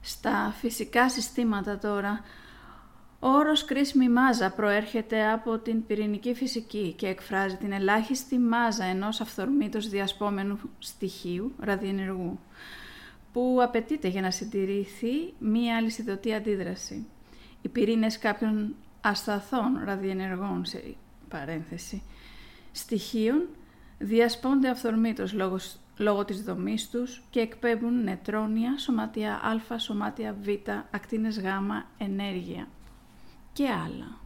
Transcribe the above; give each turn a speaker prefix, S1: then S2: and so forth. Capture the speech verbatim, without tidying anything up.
S1: Στα φυσικά συστήματα τώρα, ο όρος κρίσιμη μάζα προέρχεται από την πυρηνική φυσική και εκφράζει την ελάχιστη μάζα ενός αυθορμήτως διασπόμενου στοιχείου ραδιενεργού, που απαιτείται για να συντηρηθεί μία αλυσιδωτή αντίδραση. Οι πυρήνες κάποιων ασταθών ραδιενεργών, σε παρένθεση, στοιχείων διασπώνται αυθορμήτως λόγω, λόγω της δομής τους και εκπέμπουν νετρόνια, σωμάτια α, σωμάτια β, ακτίνες γ, ενέργεια και άλλα.